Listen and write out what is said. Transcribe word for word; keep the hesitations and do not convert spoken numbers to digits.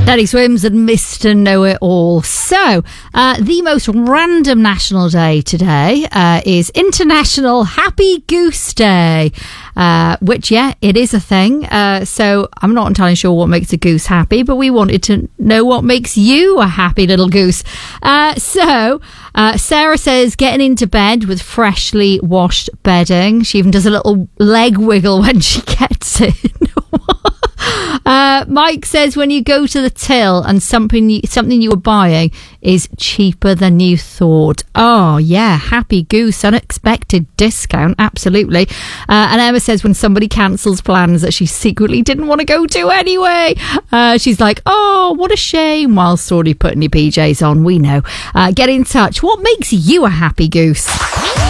Daddy Swims and Mister Know-It-All. So, uh, the most random national day today uh, is International Happy Goose Day, uh, which, yeah, it is a thing. Uh, so, I'm not entirely sure what makes a goose happy, but we wanted to know what makes you a happy little goose. Uh, so, uh, Sarah says getting into bed with freshly washed bedding. She even does a little leg wiggle when she gets in. Uh, Mike says when you go to the till and something you, something you were buying is cheaper than you thought. Oh, yeah, happy goose, unexpected discount, absolutely. Uh, and Emma says when somebody cancels plans that she secretly didn't want to go to anyway. Uh, she's like, oh, what a shame, whilst already putting your P Js on, we know. Uh, get in touch. What makes you a happy goose?